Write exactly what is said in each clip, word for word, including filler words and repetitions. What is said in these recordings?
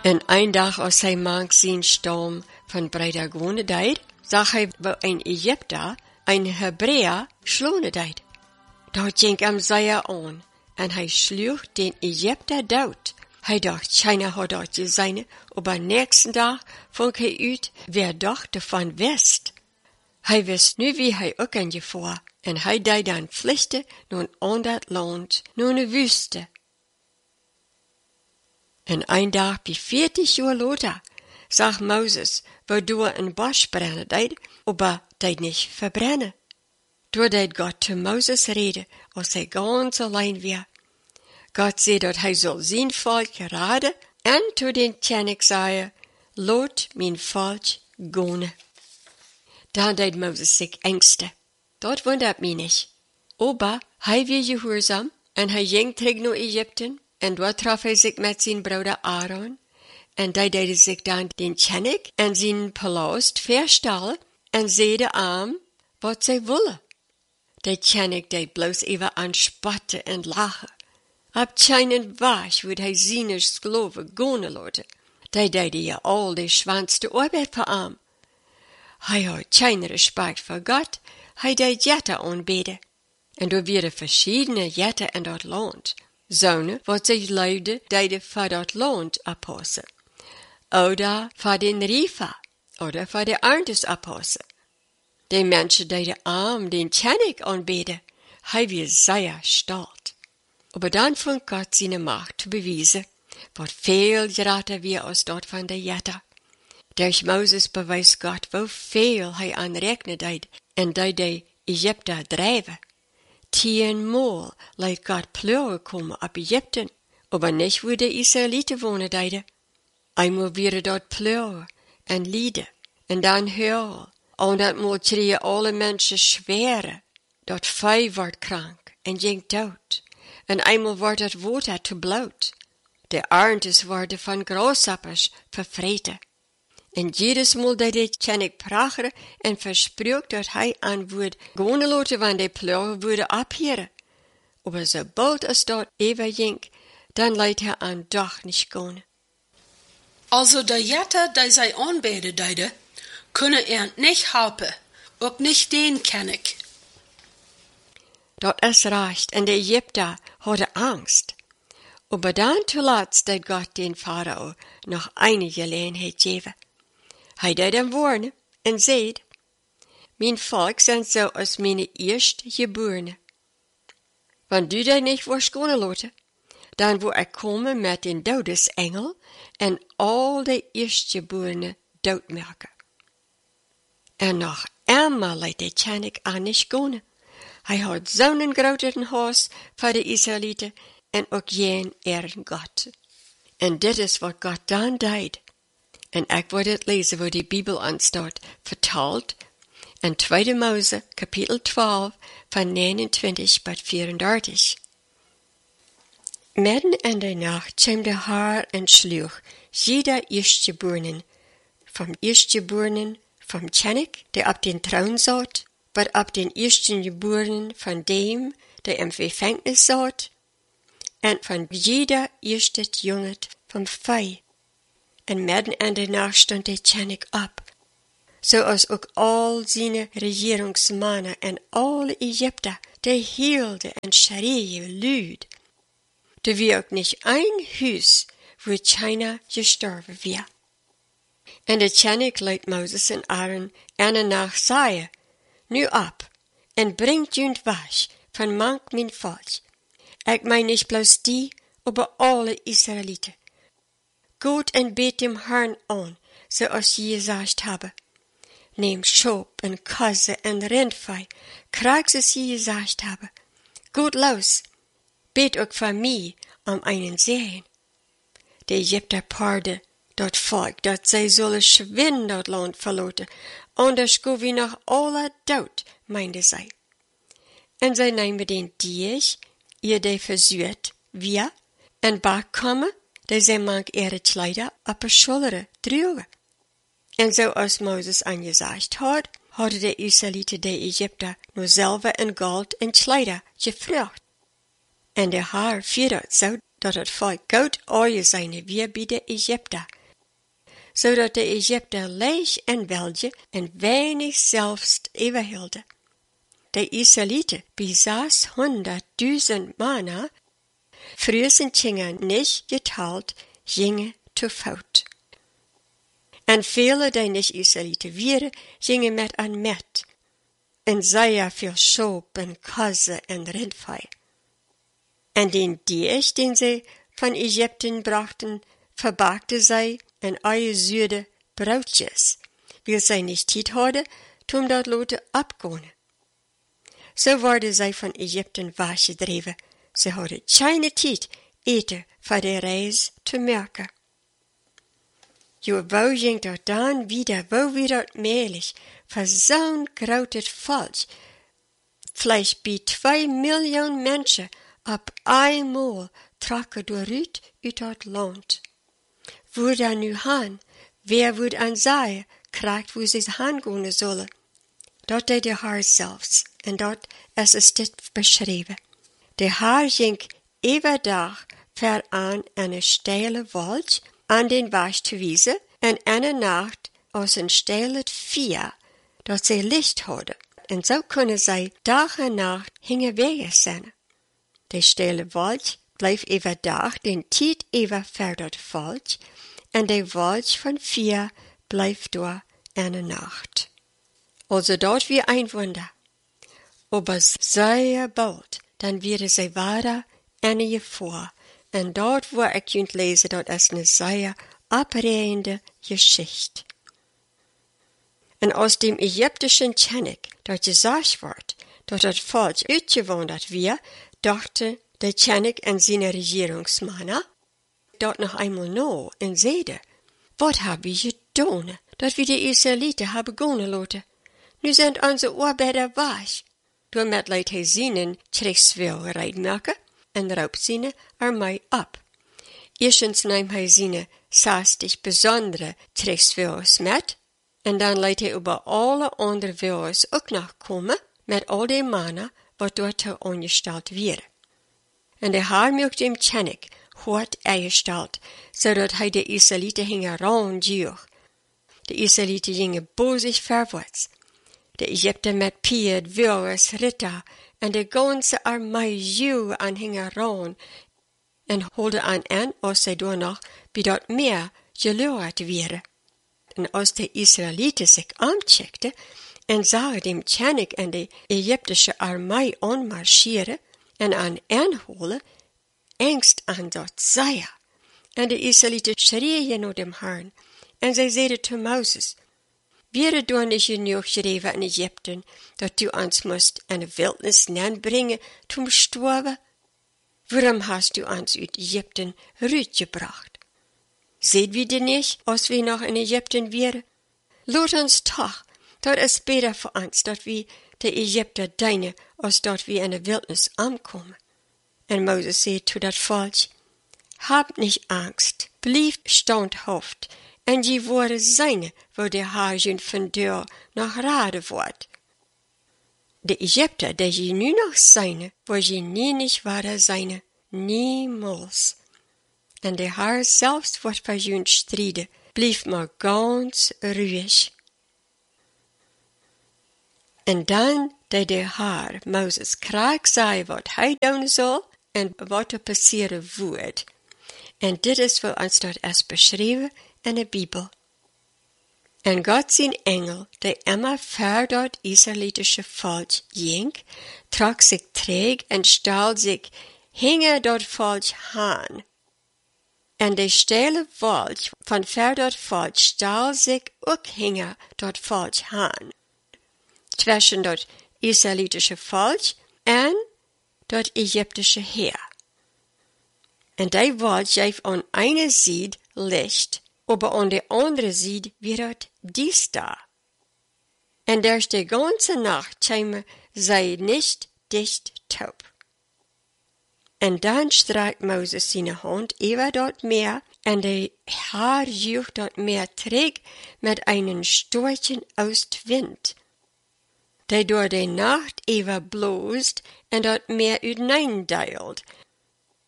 En een dag als hij mank zien stom van breder gewone deed, zag hij wo een Egypter, een Hebräer, schlone deed. Dort ging hem zeer aan, en hij sloeg den Egypter dood. Hij dacht, China had dat gezien, aber nächsten dag vond hij uit, wer doch davon wist. Hij wist nu wie hij ook in gevaar, en hij deed dan vluchten naar een dat land, naar een wüste. En een dag bij veertig jaar later, zag Moses, waardoor een Bosch brennen deed, aber deed niet verbrennen. Door deed Gott zu Moses reden, als hij ganz allein weer. Gott zei dat hij zal zijn volk raden, en zu den Tjanik zei, laat mijn volk gaan. Dan deed Moses zich ängsten. Dat wundert mich nicht. Aber hij weer gehoorzaam, en hij ging terug naar Egypten, en dort traf hij zich met zijn broeder Aaron, en die deden zich dan den Tjanik en zijn palast verstellen, en zeiden aan wat zij willen. De Tjanik deed bloos even aan spatten en lachen. Ab keinen Weg would hij zijn skloven gaan laten. Die deden je al de schwanste arbeid voor hem. Hij had geen respect voor God, hij deed jetten aanbeden. En er werden verschillende jetten in dat land. Zonen wat zich leefden, deden voor dat land oppassen. Oder voor den Riefer, oder voor de Erntes oppassen. Die mensen deden arm den Tjanik aanbeden. Hij was zeer stolz. Aber dann von Gott seine Macht zu beweisen, wat veel geraten wir aus dort von der Jetter. Durch Moses beweist Gott, wo viel hij aanrekenen deed, en dat de Egypter drijven. Tienmal leidt Gott Pleuren komen op Egypten, aber nicht wo de Israeliten wohnen deden. Einmal werden dort Pleuren en Lieden, en dan Hurl, en dat mal kregen alle mensen schwere. Dat vee wordt krank en ging dood. En eenmaal wordt het water te bloot. De arentes worden van graashoppers vervreten. En jedes Mal deed de Tjanik pracheren en versprook dat hij aan woord gaan laten, want de pleuren worden abheren. Aber sobald es dort even ging, dan leidt hij aan doch niet gaan. Also der Jetter, die zij aanbeden deiden, kunnen er nicht helpen, ook nicht den ken ik. Dat is recht, en de Egypter hadden Angst. Aber dann zuletzt deed Gott den Pharao noch eine Gelegenheit geben. Hij deed hem warnen en zei, mijn volk zijn zo als mijn eerstgeborene. Wanneer du dat niet was gaan laten, dan wil ik komen met den dodesengel en al de eerstgeborene doodmaken. En nog eenmaal leidt de Tjanik aan niet gaan. Hij had zo'n grote huis voor de Israëlieten en ook geen eeren God. En dit is wat God dan deed. En ik wil het lezen waar de Bibel aan staat, vertaald in tweede Mose, kapitel twaalf, van negenentwintig tot vierendertig. Midden in de nacht kwam de Heer en sloeg jeder eerstgeborenen, vom eerstgeborenen vom Tjanik, der op den Thron zat, wat op den eersten geborenen van dem, der im Gefängnis zat, en van jeder eerste jonget vom vee. En midden in de nacht stond de Tjanik op, zoals ook al zijn regeringsmannen en alle Egypter, die hielden en schreeuwen luid. Er was ook niet een huis waar China gestorven was. En de Tjanik leidt Moses en Aaron en nacht zei, nu op, en brengt junt weg van mank mijn volk. Ik mijn niet bloos die, aber alle Israëlieten. Goed en beet dem Herrn aan, zoals je gezegd hebben. Neem schop en kaze en rindvee, krijg zoals je gezegd hebben. Goed los, beet ook voor mij om einen zegen. De Egypter paarden dat volk, dat zij zullen schwinden dat land verlaten, anders gaan we nog alle dood, meende zij. En zij nemen den dier, ihr die verzuurd, weer, en baakkomen, die zij mank ihre Kleider op haar schouderen droegen. En zoals Moses aangezegd had, hadden de Israëlieten de Egypter nur zilver en goud en kleider gevraagd. En de Heer vierde zo dat het volk goud olie zijn weer bij de Egypter, zodat de Egypter leeg en welje en weinig zelfs overhielden. De Israëlieten besaß honderdduizend Manna, früher gingen nicht geteilt, gingen te fout. En vele die nicht Israëlieten waren, gingen met aan met, en zeer veel schoop en kazen en rindvee. En den Deeg, den sie van Egypten brachten, verbaakten zij en eigen zuurde broodjes, wil zij niet tijd hadden, toen dat loten opkomen. Zo worden zij van Egypten weggedreven. Ze hadden geen tijd eten voor de reis te merken. Jo, wo ging dat dan wieder, wo wird dat möglich, für zo'n groot volk, vielleicht bei zwei Millionen Menschen, op einmal trakken dooruit uit dat land. Wo dan nu gaan, wer wordt aan zij, krijgt wo ze heen zullen. Dat deed de Heer zelfs, en dat is es dit beschreven. De Heer ging ieder dag ver aan een steile wolk, aan den weg te wijzen, en eine nacht als een steile vier, dat zij licht hadden, en zo kunnen zij dag en nacht hingen wegen zijn. De steile wolk bleef ieder dag den tijd ieder verder volk, en de wolk van vier bleef door eine nacht. Also dort wie ein Wunder. Aber sehr bald, dann werden sie weiter eine Gefahr. Und dort, wo ich kunt lesen, dat is eine sehr abreihende Geschichte. Und aus dem ägyptischen Chenik, dort gesagt wird, dat das Volk uitgewandert wir, dachte der Chenik an seine Regierungsmänner, dort noch einmal no und zeide, wat hab ich getan, dat wir die Israeliten haben gehen lassen? Nu sind onze Arbeiter weg. Door met leid hij zinnen krijgswilligheid maken en raubt seine Armee ab. Eerstens neemt hij seine zestig besondere krijgswilligers met, en dan leidt hij over alle andere willigers ook nog komen, met al die mannen wat dort ongesteld werden. En de Heer maakt hem Chenik hard eingesteld, zodat hij de Israëlieten gingen rondjoeg. De Israëlieten gingen bozig verwaarts. De Egypten met Pied, Wilgers, Ritter en de ganze Armee Jew aan hingen rond en holden aan en als zij door nog bij dat meer geluid werden. En als de Israëlieten zich aancheckten en zagen dem Chenik en de Egyptische Armee aanmarcheren en aan aanholen, angst aan dat zeer. En de Israëlieten schreeuwen naar dem Herrn en zij zeiden te Moses, wäre du nicht genug geschreven in Ägypten, dat du uns musst eine Wildnis brengen zum Sterben? Warum hast du uns uit Ägypten rütgebracht? Seht wir denn nicht, als wir noch in Ägypten wären? Laat uns doch, dat ist besser für uns, dat wir die Ägypter deine, als dat wir in der Wildnis ankommen. Und Moses sagt zu dat Volk, habt nicht Angst, blieb standhaft, en je worden zijn, wo de Herr van deur nog raden wordt. De Egypter, die je nu nog zijn, wo je nie nicht waren zijn, niemals. En de Herr selbst wordt voor je strijden, blieb maar ganz ruhig. En dan deed de Herr Moses kraak zei wat hij doen zal en wat er passeren wordt. En dit is voor ons dat is beschreven in de Bibel. En Gott zijn Engel, der immer ver dat israelitische Volk ging, trok zich träg en stal zich hinge dat Volk aan. En de stille Volk van ver dat Volk stal zich ook hinge dat Volk aan. Zwischen dat israelitische Volk en dat Ägyptische Heer. En die Volk geeft aan eine Seite Licht, aber an der anderen Seite wird dies da. Und durch die ganze Nacht käme sei nicht dicht taub. Und dann streckt Moses seine Hand über dort Meer, und der Herr jucht dort Meer träg mit einem starken Ostwind, der durch die Nacht über bloßt und dort Meer hineindeilt.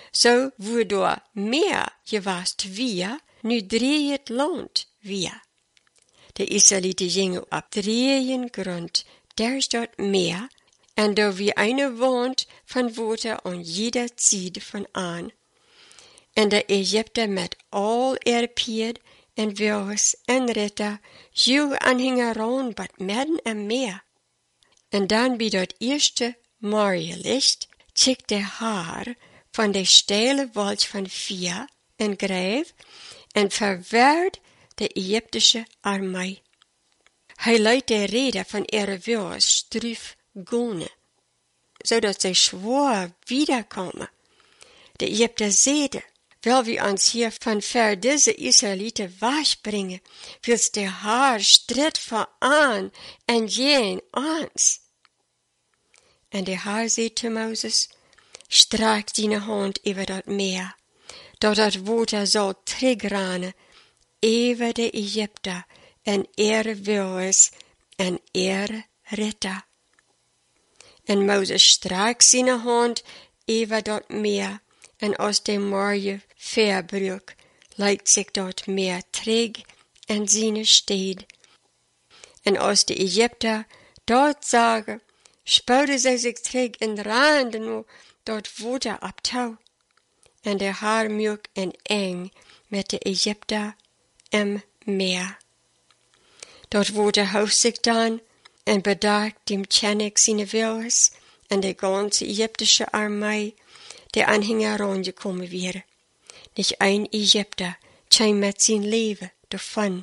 so wo door meer gewast wir, nu dreeët land wir. De Israëlieten gingen op drieën grond, daar staat meer, en daar wie eine wand van water aan jeder zijde van aan. En de Egypter met al er pied en wilgens en ritter, joeg aanhingen rond, bad midden en meer. En dan bij dat eerste morgenlicht, chik de haar van de steile wald van vier en greef, en verweerd de Egyptische armee. Hij leidt de rede van ihre wilgens struf gone, zodat zij zwaar wiederkomen. De Egypter zeiden, wil we ons hier van ver deze Israëlieten wegbrengen, wils de haar strijd voor aan en geen ons. En de haar zei te Moses, strak die hand over dat meer, dat dat water zal terugranen, over de Egypter en ihre wilgens en ihre ritter. En Moses strak zijn hand over dat meer, en als de morgen verbruik, lijkt zich dat meer terug en zijn steed. En als de Egypter dat zagen, spuwden zij zich terug en renden dat water op touw. En de haar mjuk en eng met de Egypter im meer. Dat water hoofd zich dan en bedacht dem Tjanik zijn wilgens en de ganze Egyptische armee, die aanhänger rangekommen wäre. Nicht ein Ägypter kam mit sein Leben davon.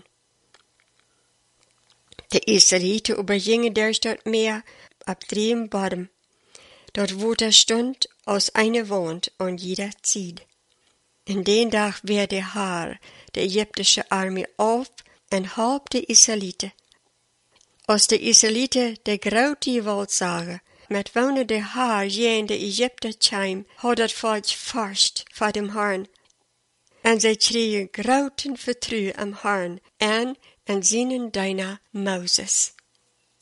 De Israëlieten übergingen durch das Meer ab driem Bodem. Dort Water stund aus einer Wand an jeder Seite. In den Tag wehrte der Haar der ägyptische Armee auf und halb die Israëlieten. Als de Israëlieten de grote Wald zagen, met wonen de haar jen de Egypter kwam, had dat volk vast voor dem Herrn. En zij kregen groten vertrouwen am Herrn en en zijn dienaar Moses.